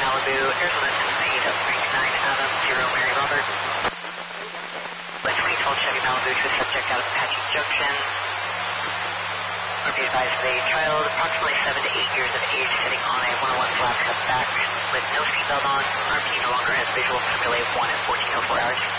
Malibu, Arizona Cincinnati, of Frank 9 Adam, 0 Mary Robert. But 2012 Chevy Malibu to a subject out of Apache Junction. Or be advised of a child approximately 7 to 8 years of age sitting on a 101 flat cut back with no seatbelt on. RP no longer has visual from delay of 1 at 14:04 hours.